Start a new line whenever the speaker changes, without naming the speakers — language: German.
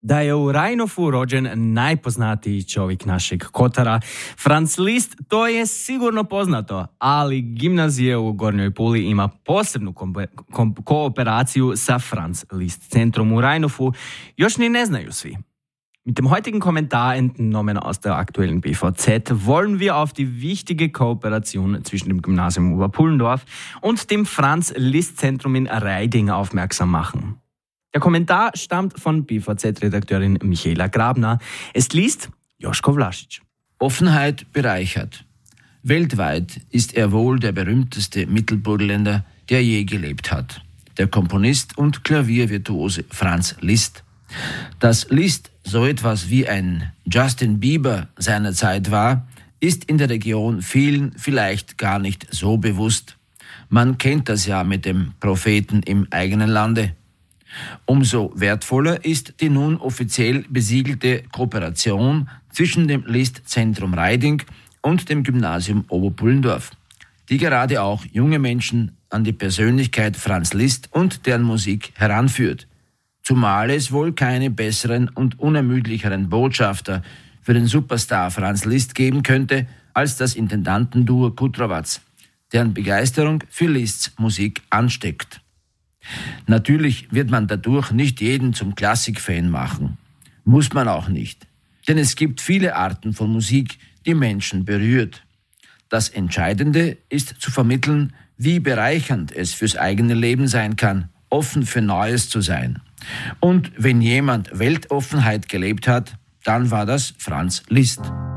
Da je u Rajnofu rođen najpoznatiji čovjek našeg Kotara, Franz Liszt, to je sigurno poznato, ali gimnazija u Gornjoj Puli ima posebnu kooperaciju sa Franz Liszt centrom u Rajnofu, još ni ne znaju svi. Mit dem heutigen Kommentar entnommen aus der aktuellen BVZ wollen wir auf die wichtige Kooperation zwischen dem Gymnasium Oberpullendorf und dem Franz Liszt Zentrum in Reiding aufmerksam machen. Der Kommentar stammt von BVZ-Redakteurin Michaela Grabner. Es liest Joschko Vlasic.
Offenheit bereichert. Weltweit ist er wohl der berühmteste Mittelburgenländer, der je gelebt hat. Der Komponist und Klaviervirtuose Franz Liszt. Dass Liszt so etwas wie ein Justin Bieber seiner Zeit war, ist in der Region vielen vielleicht gar nicht so bewusst. Man kennt das ja mit dem Propheten im eigenen Lande. Umso wertvoller ist die nun offiziell besiegelte Kooperation zwischen dem Liszt-Zentrum Reiding und dem Gymnasium Oberpullendorf, die gerade auch junge Menschen an die Persönlichkeit Franz Liszt und deren Musik heranführt. Zumal es wohl keine besseren und unermüdlicheren Botschafter für den Superstar Franz Liszt geben könnte als das Intendantenduo Kutrawatz, deren Begeisterung für Liszts Musik ansteckt. Natürlich wird man dadurch nicht jeden zum Klassikfan machen. Muss man auch nicht. Denn es gibt viele Arten von Musik, die Menschen berührt. Das Entscheidende ist zu vermitteln, wie bereichernd es fürs eigene Leben sein kann, offen für Neues zu sein. Und wenn jemand Weltoffenheit gelebt hat, dann war das Franz Liszt.